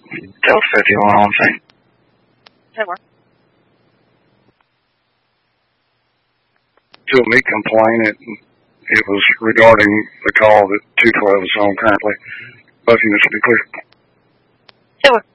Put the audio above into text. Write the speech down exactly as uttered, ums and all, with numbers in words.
Delta fifty-one on scene. Say what? To me complain, it, it was regarding the call that two twelve is on currently. Buffy, Mississippi, clear. Say what?